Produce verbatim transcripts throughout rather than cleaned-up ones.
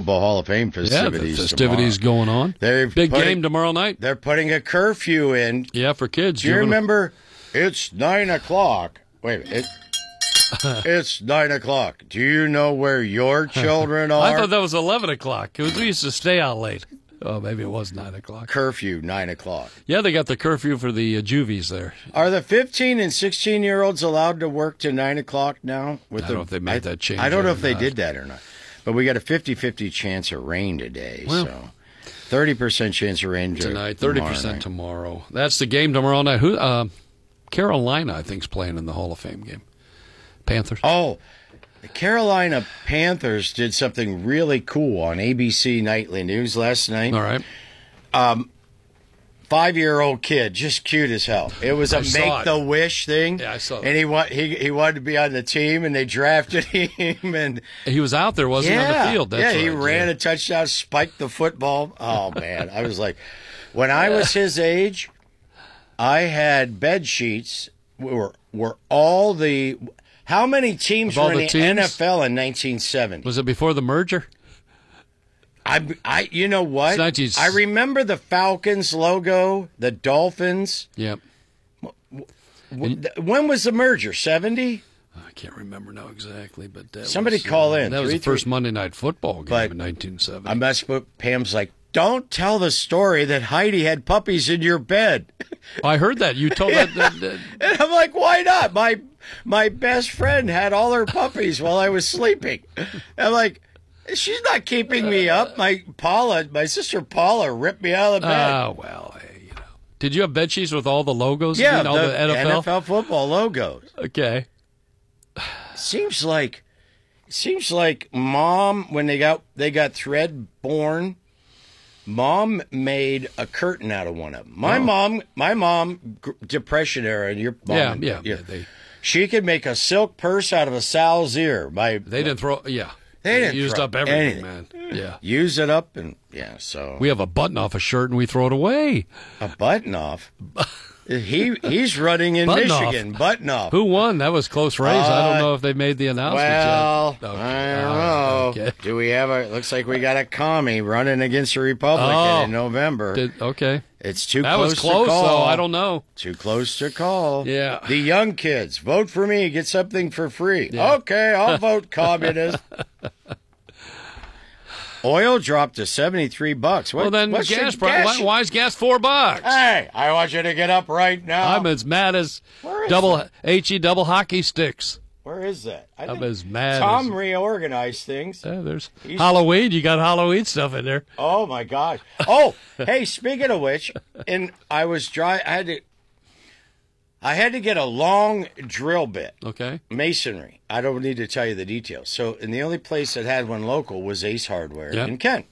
Football Hall of Fame festivities. Yeah, the festivities tomorrow. going on. They're Big putting, game tomorrow night. They're putting a curfew in. Yeah, for kids. Do you You're remember? Gonna... It's nine o'clock. Wait a minute. It, it's nine o'clock. Do you know where your children are? I thought that was eleven o'clock. Because we used to stay out late. Oh, maybe it was nine o'clock. Curfew, nine o'clock. Yeah, they got the curfew for the uh, juvies there. Are the fifteen and sixteen-year-olds allowed to work to nine o'clock now? With I the, don't know if they made I, that change. I don't know if they not. did that or not. But we got a fifty-fifty chance of rain today. Well, so thirty percent chance of rain tonight, thirty percent tomorrow, tomorrow. That's the game tomorrow night. Who? Uh, Carolina, I think, is playing in the Hall of Fame game. Panthers. Oh, the Carolina Panthers did something really cool on A B C Nightly News last night. All right. Um, five-year-old kid, just cute as hell. It was a make-the-wish thing. Yeah, I saw that. And he, wa- he he wanted to be on the team, and they drafted him. And he was out there, wasn't yeah, he, on the field? That's yeah, right, he ran yeah. a touchdown, spiked the football. Oh, man. I was like, when I was his age, I had bed sheets were, were all the – how many teams were in the, the N F L in nineteen seventy? Was it before the merger? I, I, you know what? nineties. I remember the Falcons logo, the Dolphins. Yep. W- when was the merger? seventy? I can't remember now exactly, but that somebody was, call uh, in. That was three, the first three. Monday Night Football game but in nineteen seventy. I messed with Pam's like, don't tell the story that Heidi had puppies in your bed. I heard that. You told yeah. that, that, that. And I'm like, why not? My my best friend had all her puppies while I was sleeping. I'm like, she's not keeping me up. My Paula, my sister Paula ripped me out of the bed. Oh, well, hey, you know. Did you have bed sheets with all the logos? Yeah, in, all the, the N F L? N F L football logos. Okay. Seems like, seems like mom when they got they got Thread born, mom made a curtain out of one of them. My oh. mom, my mom, depression era, and your mom, yeah, and, yeah, your, yeah. They she could make a silk purse out of a sow's ear. My they didn't throw. Yeah, they didn't used throw up everything, anything. man. Yeah, use it up and yeah. So we have a button off a shirt and we throw it away. A button off. He he's running in button Michigan. Off. Button off. Who won? That was close race. Uh, I don't know if they made the announcement well, yet. Okay. I don't Uh, know. okay. Do we have a? Looks like we got a commie running against a Republican Oh, in November. Did, okay. It's too that close was close, to call. though. I don't know. Too close to call. Yeah. The young kids, vote for me, get something for free. Yeah. Okay, I'll vote communist. Oil dropped to seventy-three bucks. What, Well, then what's your gas price. gas? Why, why is gas four bucks? Hey, I want you to get up right now. I'm as mad as Where is double that? H E double hockey sticks. Where is that? I I'm think as mad Tom as- reorganized things. Yeah, there's He's- Halloween. You got Halloween stuff in there. Oh my gosh! Oh, hey, speaking of which, and I was dry. I had to, I had to get a long drill bit, Okay. masonry. I don't need to tell you the details. So, and the only place that had one local was Ace Hardware Yep. in Kent.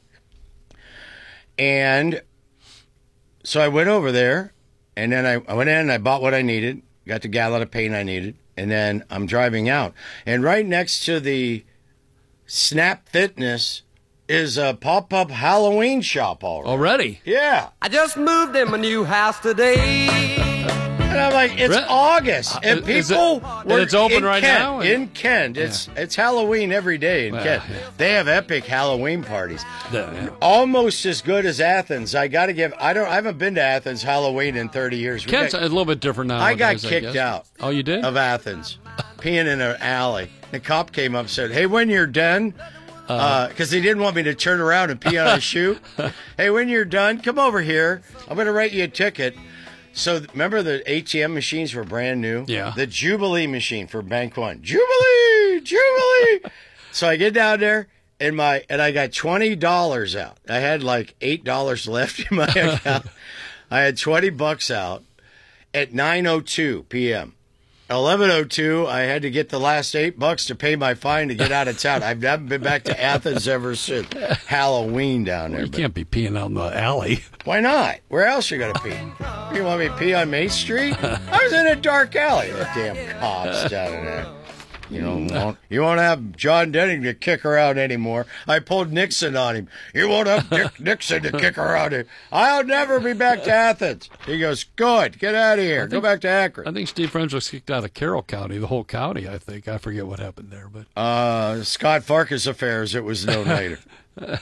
And so I went over there, and then I, I went in and I bought what I needed, got the gallon of paint I needed, and then I'm driving out. And right next to the Snap Fitness is a pop-up Halloween shop already. Already? Yeah. I just moved in my new house today. And I'm like, it's Really? August, and Uh, is it- people and were it's open in right Kent, now? in Kent. It's it's Halloween every day in Well, Kent. yeah. They have epic Halloween parties, Yeah, yeah. almost as good as Athens. I got to give. I don't. I haven't been to Athens Halloween in thirty years. We Kent's got- a little bit different now. I got kicked out. Oh, you did? Of Athens, peeing in an alley. The cop came up and said, "Hey, when you're done." Because uh, he didn't want me to turn around and pee on his shoe. Hey, when you're done, come over here. I'm going to write you a ticket. So remember the A T M machines were brand new? Yeah. The Jubilee machine for Bank One. Jubilee! Jubilee! So I get down there, and my and I got twenty dollars out. I had like eight dollars left in my account. I had twenty bucks out at nine oh two p.m. eleven oh two, I had to get the last eight bucks to pay my fine to get out of town. I've never been back to Athens ever since Halloween down there. You but can't be peeing out in the alley. why not? Where else you gonna pee? You want me to pee on Main Street? I was in a dark alley. The damn cops down in there. You don't want, you won't have John Denning to kick her out anymore. I pulled Nixon on him. You won't have Dick Nixon to kick her out. I'll never be back to Athens. He goes, good, get out of here. Go back to Akron. I think Steve Friends was kicked out of Carroll County, the whole county, I think. I forget what happened there. But Uh, Scott Farkas affairs, it was no later.